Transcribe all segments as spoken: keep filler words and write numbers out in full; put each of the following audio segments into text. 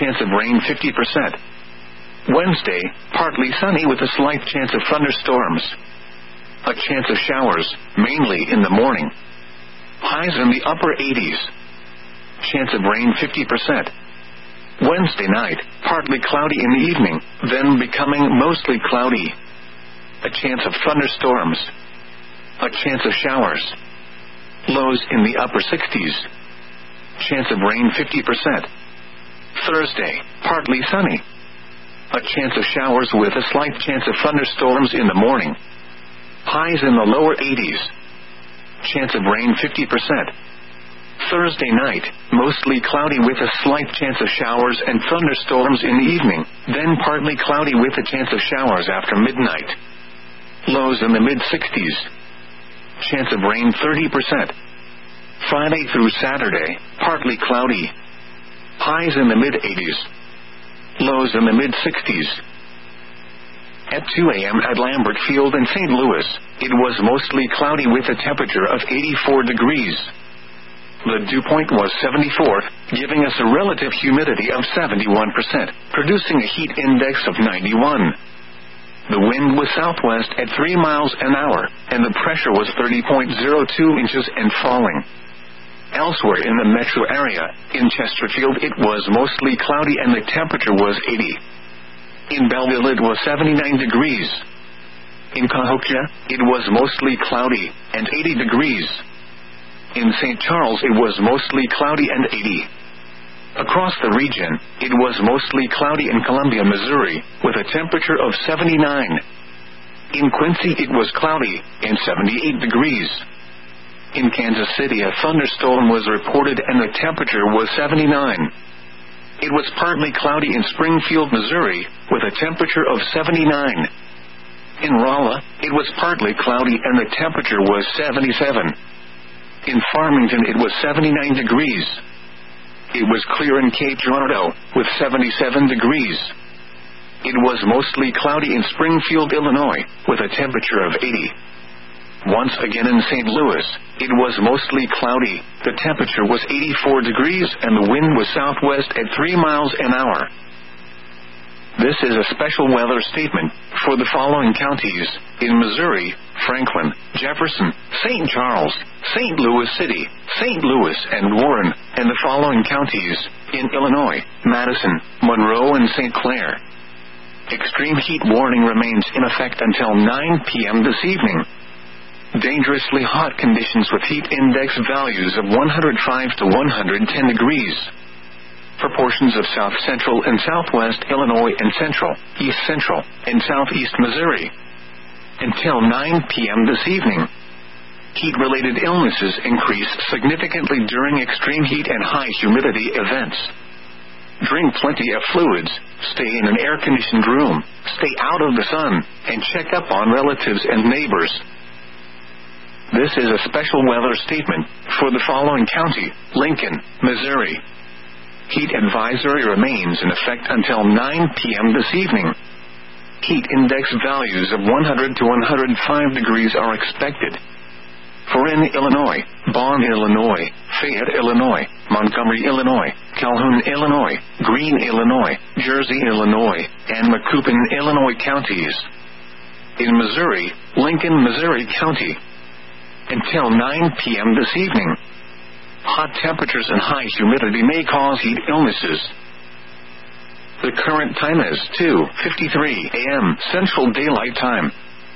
chance of rain fifty percent. Wednesday, partly sunny with a slight chance of thunderstorms. A chance of showers, mainly in the morning. Highs in the upper eighties. Chance of rain fifty percent. Wednesday night, partly cloudy in the evening, then becoming mostly cloudy. A chance of thunderstorms. A chance of showers. Lows in the upper sixties. Chance of rain fifty percent. Thursday, partly sunny. A chance of showers with a slight chance of thunderstorms in the morning. Highs in the lower eighties. Chance of rain fifty percent. Thursday night, mostly cloudy with a slight chance of showers and thunderstorms in the evening, then partly cloudy with a chance of showers after midnight. Lows in the mid-sixties. Chance of rain thirty percent. Friday through Saturday, partly cloudy. Highs in the mid-eighties. Lows in the mid-sixties. At two a.m. at Lambert Field in Saint Louis, it was mostly cloudy with a temperature of eighty-four degrees. The dew point was seventy-four, giving us a relative humidity of seventy-one percent, producing a heat index of ninety-one. The wind was southwest at three miles an hour, and the pressure was thirty point zero two inches and falling. Elsewhere in the metro area, in Chesterfield it was mostly cloudy and the temperature was eighty. In Belleville it was seventy-nine degrees. In Cahokia, it was mostly cloudy, and eighty degrees. In Saint Charles it was mostly cloudy and eighty. Across the region, it was mostly cloudy in Columbia, Missouri, with a temperature of seventy-nine. In Quincy it was cloudy, and seventy-eight degrees. In Kansas City a thunderstorm was reported and the temperature was seventy-nine. It was partly cloudy in Springfield, Missouri, with a temperature of seventy-nine. In Rolla, it was partly cloudy and the temperature was seventy-seven. In Farmington it was seventy-nine degrees. It was clear in Cape Girardeau, with seventy-seven degrees. It was mostly cloudy in Springfield, Illinois, with a temperature of eighty. Once again in Saint Louis, it was mostly cloudy, the temperature was eighty-four degrees and the wind was southwest at three miles an hour. This is a special weather statement for the following counties: in Missouri, Franklin, Jefferson, Saint Charles, Saint Louis City, Saint Louis and Warren, and the following counties: in Illinois, Madison, Monroe and Saint Clair. Extreme heat warning remains in effect until nine p.m. this evening. Dangerously hot conditions with heat index values of one hundred five to one hundred ten degrees. For portions of south central and southwest Illinois and central, east central, and southeast Missouri. Until nine p.m. this evening. Heat-related illnesses increase significantly during extreme heat and high humidity events. Drink plenty of fluids, stay in an air-conditioned room, stay out of the sun, and check up on relatives and neighbors. This is a special weather statement for the following county: Lincoln, Missouri. Heat advisory remains in effect until nine p.m. this evening. Heat index values of one hundred to one hundred five degrees are expected. For in Illinois, Bonn, Illinois, Fayette, Illinois, Montgomery, Illinois, Calhoun, Illinois, Greene, Illinois, Jersey, Illinois, and Macoupin, Illinois counties. In Missouri, Lincoln, Missouri County. Until nine p.m. this evening. Hot temperatures and high humidity may cause heat illnesses. The current time is two fifty-three a.m. Central Daylight Time.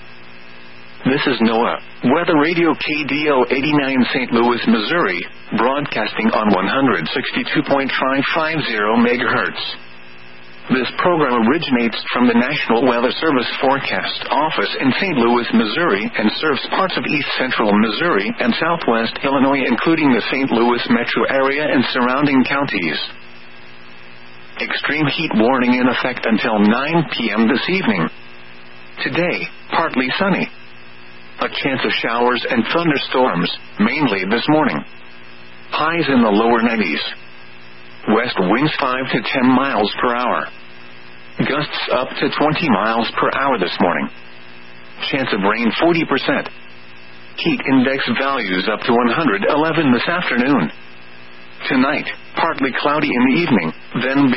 This is NOAA, Weather Radio K D O eighty-nine Saint Louis, Missouri, broadcasting on one hundred sixty-two point five five zero megahertz. This program originates from the National Weather Service Forecast Office in Saint Louis, Missouri, and serves parts of east central Missouri and southwest Illinois, including the Saint Louis metro area and surrounding counties. Extreme heat warning in effect until nine p.m. this evening. Today, partly sunny. A chance of showers and thunderstorms, mainly this morning. Highs in the lower nineties. West winds five to ten miles per hour. Gusts up to twenty miles per hour this morning. Chance of rain forty percent. Heat index values up to one hundred eleven this afternoon. Tonight, partly cloudy in the evening, then